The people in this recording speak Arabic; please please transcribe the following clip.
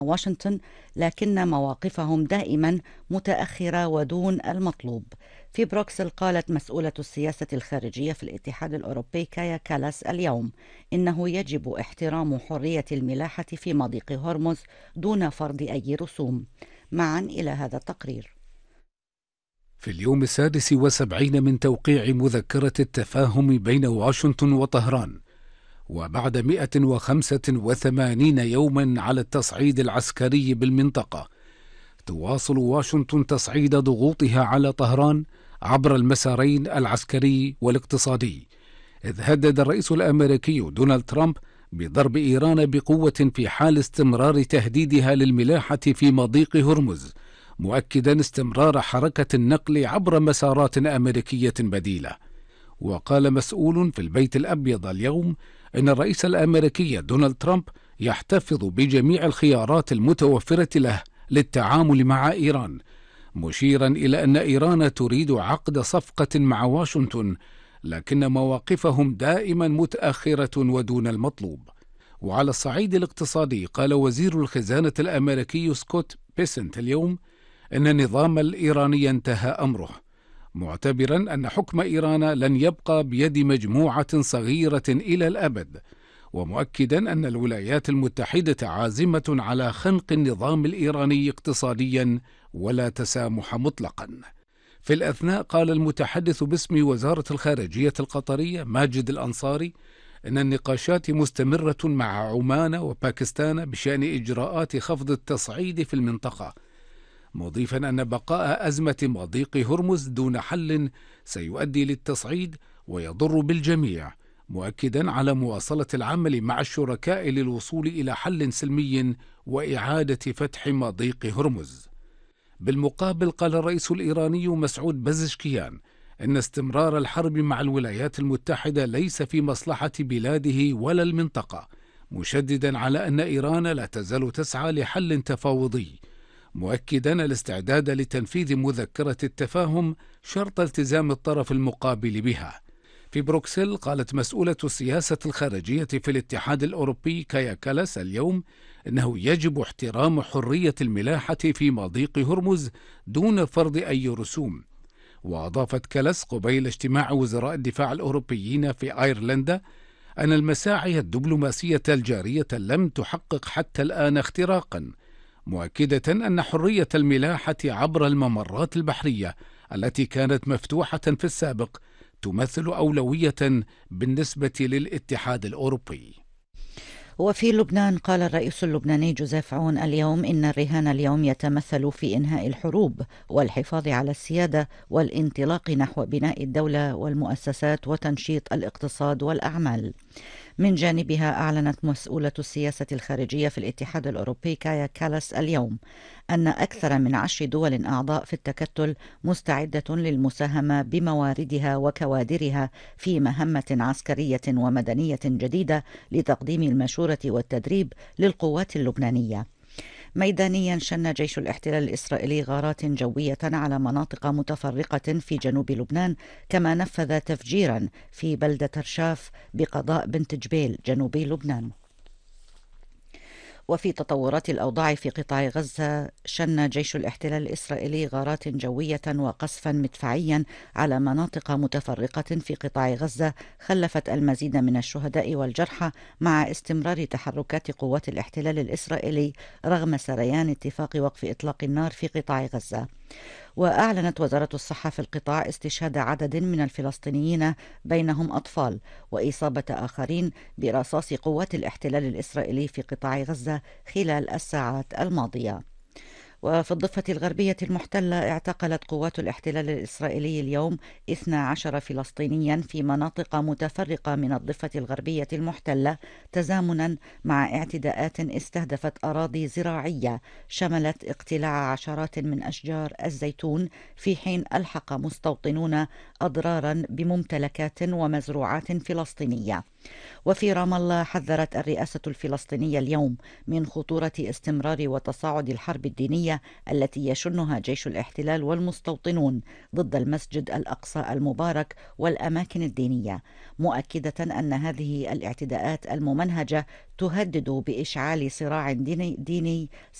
واشنطن، لكن مواقفهم دائما متأخرة ودون المطلوب. في بروكسل قالت مسؤولة السياسة الخارجية في الاتحاد الأوروبي كايا كالاس اليوم إنه يجب احترام حرية الملاحة في مضيق هرمز دون فرض أي رسوم. معا إلى هذا التقرير. في اليوم 76 من توقيع مذكرة التفاهم بين واشنطن وطهران، وبعد 185 يوما على التصعيد العسكري بالمنطقة، تواصل واشنطن تصعيد ضغوطها على طهران عبر المسارين العسكري والاقتصادي، إذ هدد الرئيس الأمريكي دونالد ترامب بضرب إيران بقوة في حال استمرار تهديدها للملاحة في مضيق هرمز، مؤكدا استمرار حركة النقل عبر مسارات أمريكية بديلة. وقال مسؤول في البيت الأبيض اليوم إن الرئيس الأمريكي دونالد ترامب يحتفظ بجميع الخيارات المتوفرة له للتعامل مع إيران، مشيرا إلى أن إيران تريد عقد صفقة مع واشنطن، لكن مواقفهم دائما متأخرة ودون المطلوب. وعلى الصعيد الاقتصادي، قال وزير الخزانة الأمريكي سكوت بيسنت اليوم إن النظام الإيراني انتهى أمره، معتبرا أن حكم إيران لن يبقى بيد مجموعة صغيرة إلى الأبد، ومؤكدا أن الولايات المتحدة عازمة على خنق النظام الإيراني اقتصاديا ولا تسامح مطلقا. في الأثناء، قال المتحدث باسم وزارة الخارجية القطرية ماجد الأنصاري إن النقاشات مستمرة مع عمان وباكستان بشأن إجراءات خفض التصعيد في المنطقة، مضيفا أن بقاء أزمة مضيق هرمز دون حل سيؤدي للتصعيد ويضر بالجميع، مؤكدا على مواصلة العمل مع الشركاء للوصول إلى حل سلمي وإعادة فتح مضيق هرمز. بالمقابل، قال الرئيس الإيراني مسعود بزشكيان إن استمرار الحرب مع الولايات المتحدة ليس في مصلحة بلاده ولا المنطقة، مشددا على أن إيران لا تزال تسعى لحل تفاوضي، مؤكدا الاستعداد لتنفيذ مذكرة التفاهم شرط التزام الطرف المقابل بها. في بروكسل، قالت مسؤولة السياسة الخارجية في الاتحاد الأوروبي كايا كالاس اليوم إنه يجب احترام حرية الملاحة في مضيق هرمز دون فرض أي رسوم. وأضافت كالاس قبيل اجتماع وزراء الدفاع الأوروبيين في أيرلندا أن المساعي الدبلوماسية الجارية لم تحقق حتى الآن اختراقا، مؤكدة أن حرية الملاحة عبر الممرات البحرية التي كانت مفتوحة في السابق تمثل أولوية بالنسبة للاتحاد الأوروبي. وفي لبنان، قال الرئيس اللبناني جوزيف عون اليوم إن الرهان اليوم يتمثل في إنهاء الحروب والحفاظ على السيادة والانطلاق نحو بناء الدولة والمؤسسات وتنشيط الاقتصاد والأعمال. من جانبها، أعلنت مسؤولة السياسة الخارجية في الاتحاد الأوروبي كايا كالاس اليوم أن أكثر من 10 دول أعضاء في التكتل مستعدة للمساهمة بمواردها وكوادرها في مهمة عسكرية ومدنية جديدة لتقديم المشورة والتدريب للقوات اللبنانية. ميدانيا، شن جيش الاحتلال الإسرائيلي غارات جوية على مناطق متفرقة في جنوب لبنان، كما نفذ تفجيرا في بلدة رشاف بقضاء بنت جبيل جنوبي لبنان. وفي تطورات الأوضاع في قطاع غزة، شن جيش الاحتلال الإسرائيلي غارات جوية وقصفا مدفعيا على مناطق متفرقة في قطاع غزة خلفت المزيد من الشهداء والجرحى، مع استمرار تحركات قوات الاحتلال الإسرائيلي رغم سريان اتفاق وقف إطلاق النار في قطاع غزة. وأعلنت وزارة الصحة في القطاع استشهاد عدد من الفلسطينيين بينهم أطفال وإصابة آخرين برصاص قوات الاحتلال الإسرائيلي في قطاع غزة خلال الساعات الماضية. وفي الضفة الغربية المحتلة، اعتقلت قوات الاحتلال الإسرائيلي اليوم 12 فلسطينيا في مناطق متفرقة من الضفة الغربية المحتلة، تزامنا مع اعتداءات استهدفت أراضي زراعية شملت اقتلاع عشرات من أشجار الزيتون، في حين ألحق مستوطنون أضرارا بممتلكات ومزروعات فلسطينية. وفي رام الله حذرت الرئاسة الفلسطينية اليوم من خطورة استمرار وتصاعد الحرب الدينية التي يشنها جيش الاحتلال والمستوطنون ضد المسجد الأقصى المبارك والأماكن الدينية، مؤكدة أن هذه الاعتداءات الممنهجة تهدد بإشعال صراع ديني